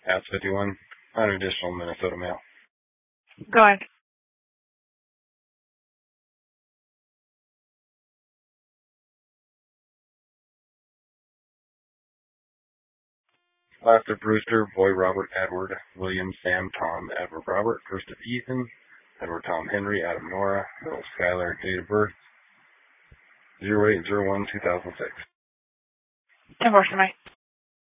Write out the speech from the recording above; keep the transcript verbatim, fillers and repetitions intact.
That's fifty-one. An additional Minnesota mail. Go ahead. Last of Brewster, Boy Robert Edward, William Sam Tom Edward Robert, first of Ethan, Edward Tom Henry, Adam Nora, Phil Schuyler, date of birth, zero eight zero one two thousand six. Unfortunately.